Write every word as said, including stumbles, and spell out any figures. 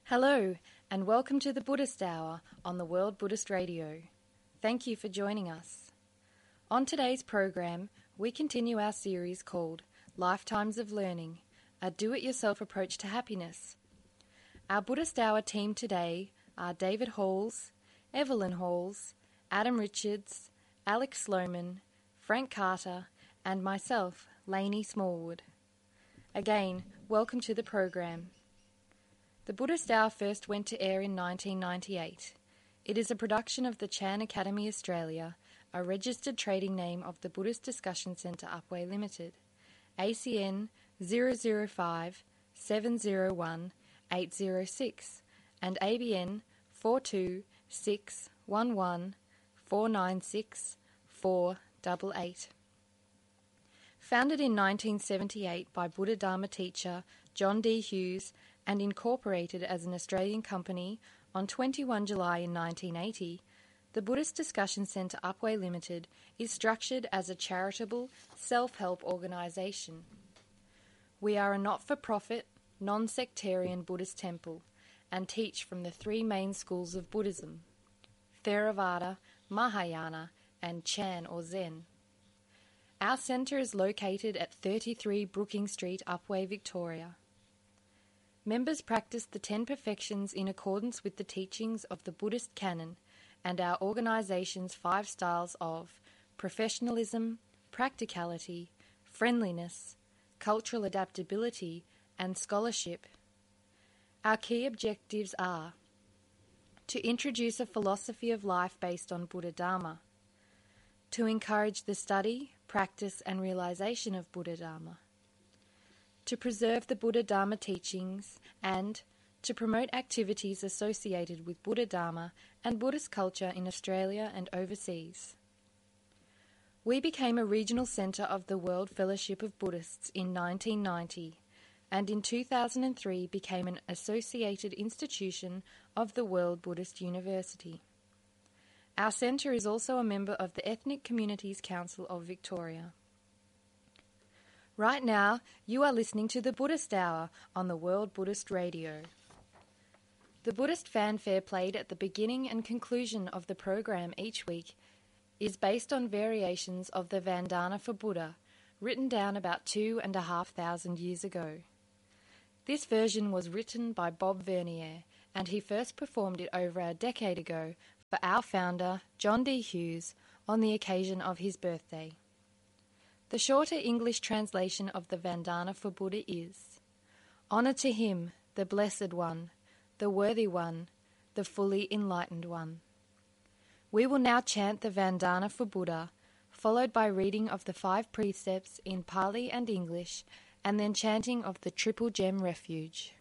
Hello, and welcome to the Buddhist Hour on the World Buddhist Radio. Thank you for joining us. On today's program, we continue our series called Lifetimes of Learning, a do-it-yourself approach to happiness. Our Buddhist Hour team today are David Halls, Evelyn Halls, Adam Richards, Alex Sloman, Frank Carter, and myself, Lainey Smallwood. Again, welcome to the program. The Buddhist Hour first went to air in nineteen ninety-eight. It is a production of the Chan Academy Australia, a registered trading name of the Buddhist Discussion Centre Upwey Limited, A C N zero zero five seven zero one eight zero six and A B N four two six one one four nine six four eight eight. Founded in nineteen seventy-eight by Buddha Dharma teacher John D. Hughes and incorporated as an Australian company on the twenty-first of July in nineteen eighty, the Buddhist Discussion Centre Upwey Limited is structured as a charitable, self-help organisation. We are a not-for-profit, non-sectarian Buddhist temple and teach from the three main schools of Buddhism, Theravada, Mahayana and Chan or Zen. Our centre is located at thirty-three Brooking Street, Upwey, Victoria. Members practice the Ten Perfections in accordance with the teachings of the Buddhist canon and our organisation's five styles of professionalism, practicality, friendliness, cultural adaptability and scholarship. Our key objectives are to introduce a philosophy of life based on Buddha Dharma, to encourage the study, practice and realisation of Buddha Dharma, to preserve the Buddha Dharma teachings and to promote activities associated with Buddha Dharma and Buddhist culture in Australia and overseas. We became a regional centre of the World Fellowship of Buddhists in nineteen ninety and in two thousand three became an associated institution of the World Buddhist University. Our centre is also a member of the Ethnic Communities Council of Victoria. Right now, you are listening to the Buddhist Hour on the World Buddhist Radio. The Buddhist fanfare played at the beginning and conclusion of the program each week is based on variations of the Vandana for Buddha, written down about two and a half thousand years ago. This version was written by Bob Vernier, and he first performed it over a decade ago for our founder, John D. Hughes, on the occasion of his birthday. The shorter English translation of the Vandana for Buddha is, Honour to him, the Blessed One, the Worthy One, the Fully Enlightened One. We will now chant the Vandana for Buddha, followed by reading of the five precepts in Pali and English, and then chanting of the Triple Gem Refuge.